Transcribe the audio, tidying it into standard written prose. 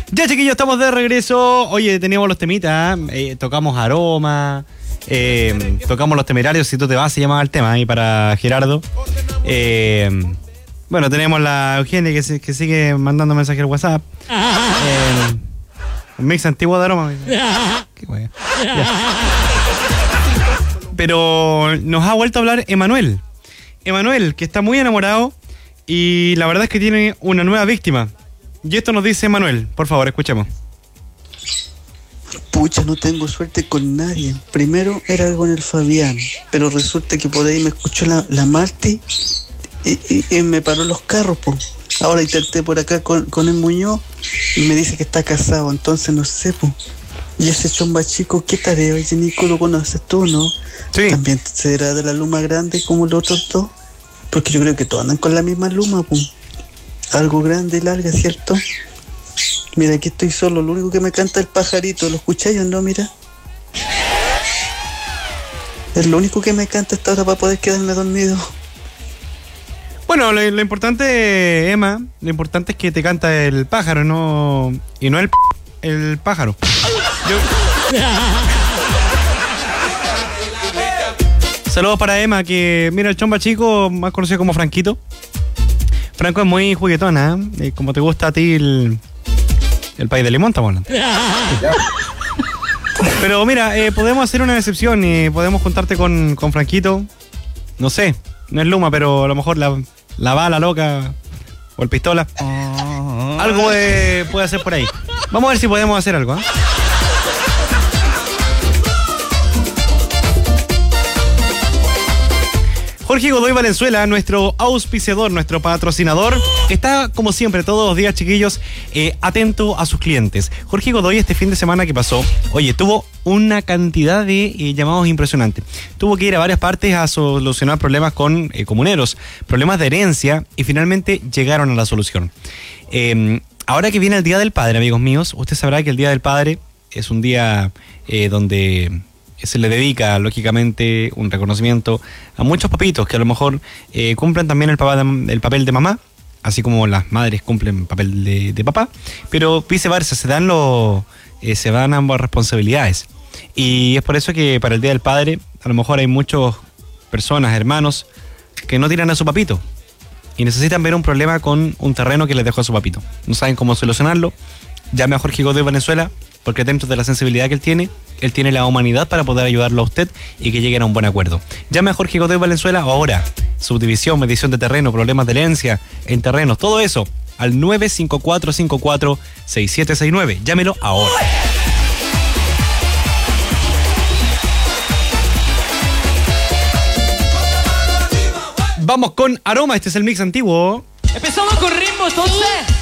Ya, chiquillos, estamos de regreso. Oye, teníamos los temitas, tocamos Aroma, tocamos Los Temerarios, Si tú te vas, se llamaba el tema ahí para Gerardo. Bueno, tenemos la Eugenia que sigue mandando mensajes al WhatsApp. Un mix antiguo de Aroma. Qué wea. Pero nos ha vuelto a hablar Emanuel. Emanuel, que está muy enamorado y la verdad es que tiene una nueva víctima. Y esto nos dice Emanuel. Por favor, escuchemos. Pucha, no tengo suerte con nadie. Primero era con el Fabián, pero resulta que por ahí me escuchó la Marti y me paró los carros, po. Ahora intenté por acá con el Muñoz y me dice que está casado, entonces no sé, po. Y ese chomba chico, ¿qué tarea? Ese Nico lo conoces tú, ¿no? Sí. También será de la luma grande como los otros dos, porque yo creo que todos andan con la misma luma, po. Algo grande y larga, ¿cierto? Mira, aquí estoy solo, lo único que me canta es el pajarito, ¿lo escucháis o no? Mira. Es lo único que me canta hasta ahora para poder quedarme dormido. Bueno, lo importante, Emma, lo importante es que te canta el pájaro, no y no el pájaro. Saludos para Emma, que mira, el chomba chico, más conocido como Franquito. Franco es muy juguetona, ¿eh? Como te gusta a ti el país de limón, estamos hablando. Pero mira, podemos hacer una excepción y podemos juntarte con Franquito. No sé, no es Luma, pero a lo mejor la bala loca o el pistola. Algo puede hacer por ahí. Vamos a ver si podemos hacer algo, ¿eh? Jorge Godoy Valenzuela, nuestro auspiciador, nuestro patrocinador, está como siempre todos los días, chiquillos, atento a sus clientes. Jorge Godoy este fin de semana que pasó, oye, tuvo una cantidad de llamados impresionantes. Tuvo que ir a varias partes a solucionar problemas con comuneros, problemas de herencia, y finalmente llegaron a la solución. Ahora que viene el Día del Padre, amigos míos, usted sabrá que el Día del Padre es un día donde se le dedica, lógicamente, un reconocimiento a muchos papitos que a lo mejor cumplen también el papel de mamá, así como las madres cumplen el papel de papá, pero viceversa, se dan ambas responsabilidades. Y es por eso que para el Día del Padre, a lo mejor hay muchas personas, hermanos, que no tiran a su papito y necesitan ver un problema con un terreno que les dejó a su papito. No saben cómo solucionarlo. Llame a Jorge Godoy Venezuela, porque dentro de la sensibilidad que él tiene la humanidad para poder ayudarlo a usted y que lleguen a un buen acuerdo. Llame a Jorge Godoy Valenzuela ahora. Subdivisión, medición de terreno, problemas de herencia en terrenos, todo eso al 954-54-6769. Llámelo ahora. Vamos con Aroma, este es el mix antiguo. Empezamos con ritmo, entonces.